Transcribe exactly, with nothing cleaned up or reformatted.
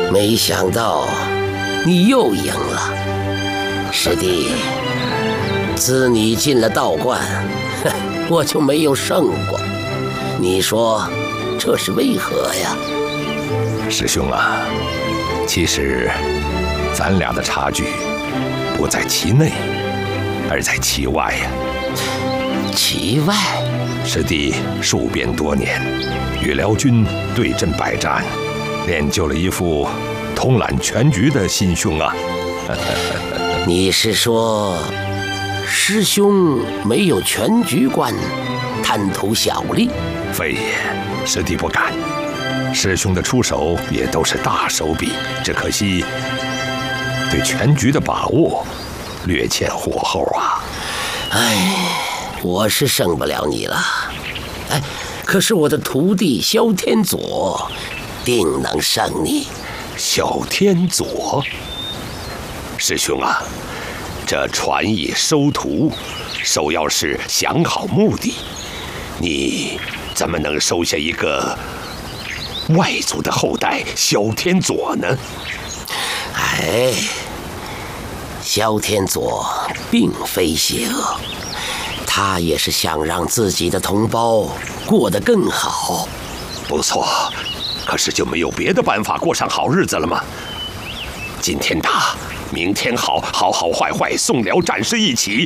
没想到你又赢了，师弟。自你进了道观，我就没有胜过。你说这是为何呀？ 师兄啊，其实咱俩的差距不在其内，而在其外呀。 其外？ 师弟戍边多年，与辽军对阵百战，练就了一副统揽全局的心胸啊。 你是说，师兄没有全局观，贪图小利？ 非也，师弟不敢。师兄的出手也都是大手笔，只可惜对全局的把握略欠火候啊。 哎，我是胜不了你了。哎，可是我的徒弟萧天佐定能胜你。 萧天佐，师兄啊，这传艺收徒，首要是想好目的。你怎么能收下一个外族的后代萧天佐呢？ 哎，萧天佐并非邪恶，他也是想让自己的同胞过得更好。 不错，可是就没有别的办法过上好日子了吗？今天打，明天好，好好坏坏，宋辽战事一起，